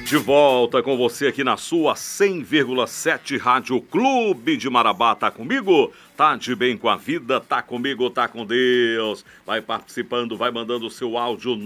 De volta com você aqui na sua 100,7 Rádio Clube de Marabá. Tá comigo? Tá de bem com a vida? Tá comigo? Tá com Deus? Vai participando, vai mandando o seu áudio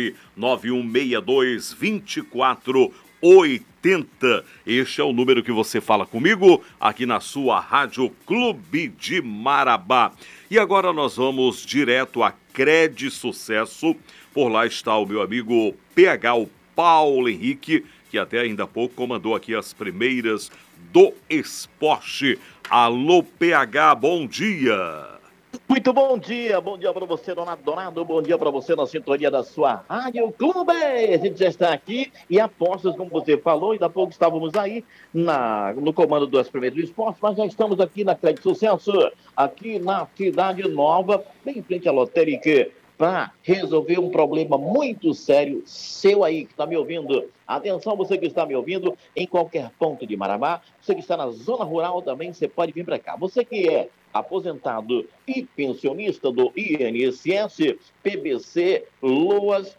991622480. Este é o número que você fala comigo aqui na sua Rádio Clube de Marabá. E agora nós vamos direto a Cred Sucesso. Por lá está o meu amigo PH, o Paulo Henrique, que até ainda há pouco comandou aqui as primeiras do esporte. Alô, PH, bom dia. Muito bom dia para você, Donado, bom dia para você na sintonia da sua Rádio Clube. A gente já está aqui e apostas, como você falou, ainda há pouco estávamos aí no comando das primeiras do esporte, mas já estamos aqui na Crédito Sucesso, aqui na Cidade Nova, bem em frente à lotérica, para resolver um problema muito sério seu aí que está me ouvindo. Atenção, você que está me ouvindo em qualquer ponto de Marabá, você que está na zona rural também, você pode vir para cá. Você que é aposentado e pensionista do INSS, PBC, LOAS,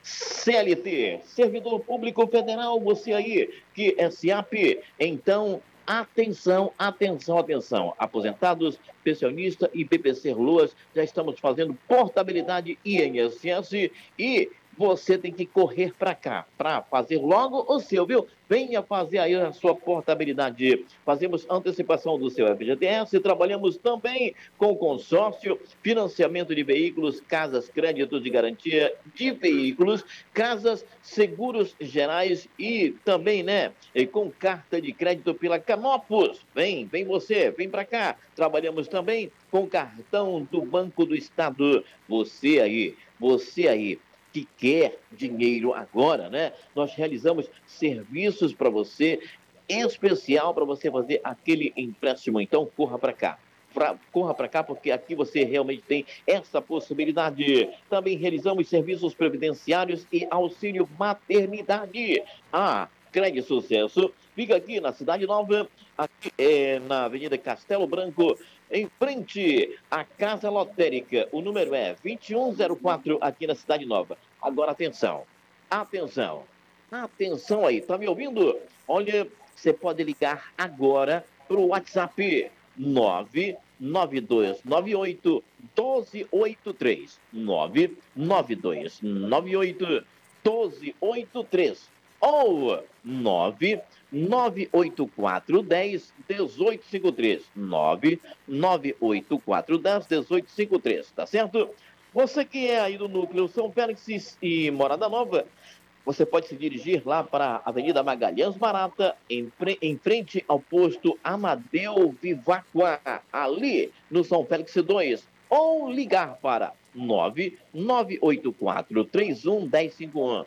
CLT, servidor público federal, você aí que é SIAP, então atenção, atenção, atenção. Aposentados, pensionistas e PPC LOAS, já estamos fazendo portabilidade INSS e você tem que correr para cá, para fazer logo o seu, viu? Venha fazer aí a sua portabilidade. Fazemos antecipação do seu FGTS, trabalhamos também com consórcio, financiamento de veículos, casas, créditos de garantia de veículos, casas, seguros gerais e também, né, com carta de crédito pela Canopus. Vem você, vem para cá. Trabalhamos também com cartão do Banco do Estado. Você aí que quer dinheiro agora, né? Nós realizamos serviços para você, especial para você fazer aquele empréstimo. Então, corra para cá. Corra para cá, porque aqui você realmente tem essa possibilidade. Também realizamos serviços previdenciários e auxílio maternidade. Crédito Sucesso fica aqui na Cidade Nova, aqui na Avenida Castelo Branco, em frente à Casa Lotérica. O número é 2104, aqui na Cidade Nova. Agora, atenção aí, tá me ouvindo? Olha, você pode ligar agora para o WhatsApp 99298 1283. 99298 1283. Ou 99841 1853. 99841 1853, tá certo? Você que é aí do núcleo São Félix e Morada Nova, você pode se dirigir lá para a Avenida Magalhães Barata, em frente ao posto Amadeu Vivacqua, ali no São Félix 2. Ou ligar para 9898431 1051.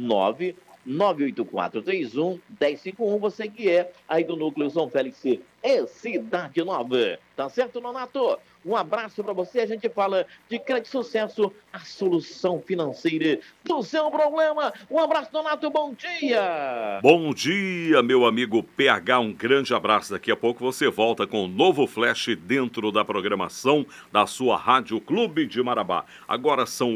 98431-1051, você que é aí do Núcleo São Félix e Cidade Nova. Tá certo, Nonato? Um abraço para você, a gente fala de Crédito Sucesso, a solução financeira do seu problema. Um abraço, Nonato, bom dia! Bom dia, meu amigo PH, um grande abraço. Daqui a pouco você volta com um novo flash dentro da programação da sua Rádio Clube de Marabá. Agora são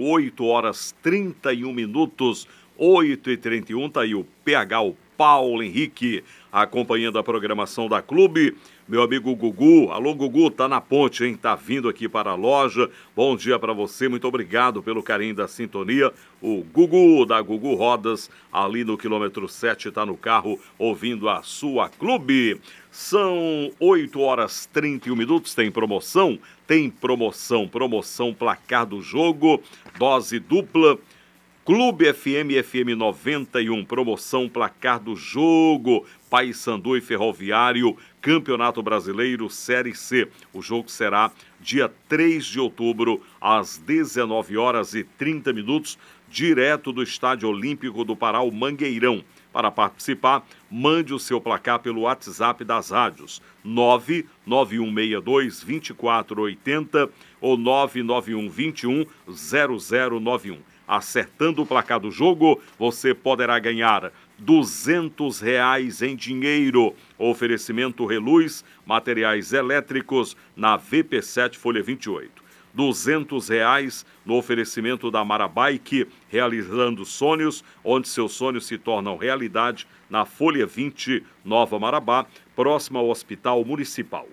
8h31, 8h31, tá aí o PH, o Paulo Henrique, acompanhando a programação da Clube. Meu amigo Gugu, alô Gugu, tá na ponte, hein? Tá vindo aqui para a loja. Bom dia para você, muito obrigado pelo carinho da sintonia. O Gugu, da Gugu Rodas, ali no quilômetro 7, tá no carro, ouvindo a sua Clube. São 8h31, tem promoção? Tem promoção placar do jogo, dose dupla. Clube FM 91, promoção placar do jogo, Paysandu e Ferroviário, Campeonato Brasileiro, Série C. O jogo será dia 3 de outubro, às 19h30, direto do Estádio Olímpico do Pará, o Mangueirão. Para participar, mande o seu placar pelo WhatsApp das rádios, 99162-2480 ou 99121-0091. Acertando o placar do jogo, você poderá ganhar R$200 em dinheiro. Oferecimento Reluz, materiais elétricos na VP7 Folha 28. R$200 no oferecimento da Marabike, realizando sonhos, onde seus sonhos se tornam realidade, na Folha 20, Nova Marabá, próxima ao Hospital Municipal.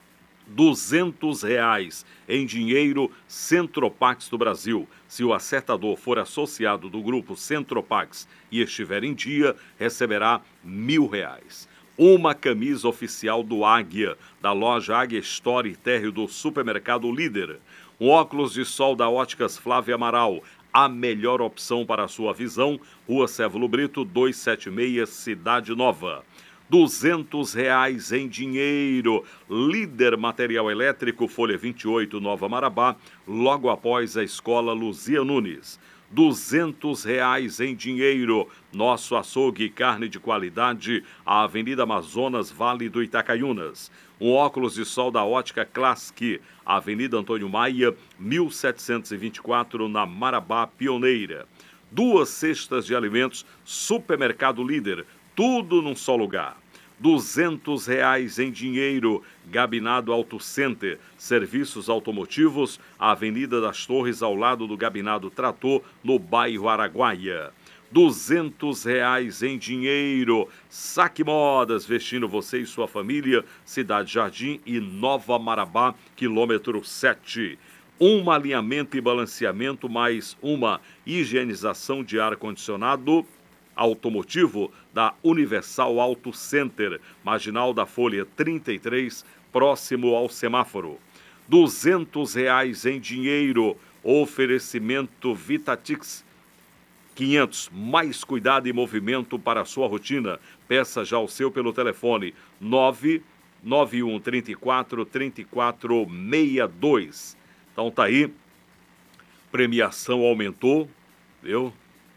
R$200 em dinheiro Centropax do Brasil. Se o acertador for associado do grupo Centropax e estiver em dia, receberá R$1.000. Uma camisa oficial do Águia, da loja Águia Store Térreo do Supermercado Líder. Um óculos de sol da Óticas Flávia Amaral, a melhor opção para a sua visão. Rua Cévolo Brito, 276, Cidade Nova. R$200 em dinheiro. Líder Material Elétrico, Folha 28, Nova Marabá, logo após a Escola Luzia Nunes. R$200 em dinheiro. Nosso açougue e carne de qualidade, a Avenida Amazonas, Vale do Itacaiunas. Um óculos de sol da Ótica Classic, Avenida Antônio Maia, 1724, na Marabá Pioneira. 2 cestas de alimentos, Supermercado Líder, tudo num só lugar. R$200 em dinheiro. Gabinado Auto Center, serviços automotivos, Avenida das Torres, ao lado do Gabinado Trator, no bairro Araguaia. R$200 em dinheiro. Saque Modas, vestindo você e sua família, Cidade Jardim e Nova Marabá, quilômetro 7. Um alinhamento e balanceamento, mais uma higienização de ar-condicionado automotivo da Universal Auto Center, Marginal da Folha 33, próximo ao semáforo. R$200 em dinheiro. Oferecimento Vitatix 500, mais cuidado e movimento para a sua rotina. Peça já o seu pelo telefone 991 34 34 62. Então tá aí, premiação aumentou, viu?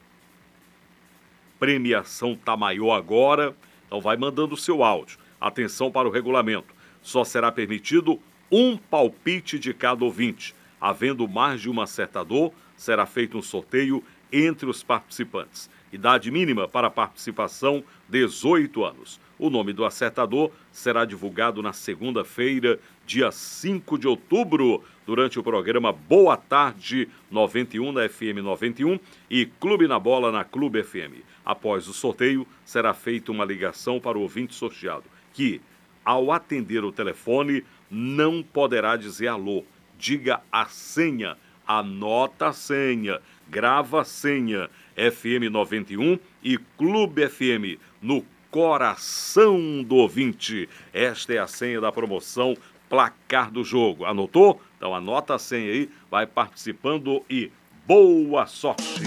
Premiação tá maior agora, então vai mandando o seu áudio. Atenção para o regulamento, só será permitido um palpite de cada ouvinte. Havendo mais de um acertador, será feito um sorteio entre os participantes. Idade mínima para participação, 18 anos. O nome do acertador será divulgado na segunda-feira, dia 5 de outubro, durante o programa Boa Tarde 91 da FM 91 e Clube na Bola na Clube FM. Após o sorteio, será feita uma ligação para o ouvinte sorteado, que, ao atender o telefone, não poderá dizer alô. Diga a senha, anota a senha, grava a senha. FM 91 e Clube FM, no coração do ouvinte. Esta é a senha da promoção Placar do Jogo. Anotou? Então anota a senha aí, vai participando e boa sorte!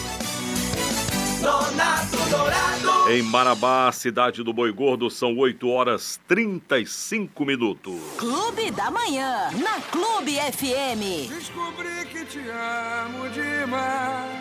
Dourado. Em Marabá, cidade do Boi Gordo, são 8h35. Clube da Manhã, na Clube FM. Descobri que te amo demais.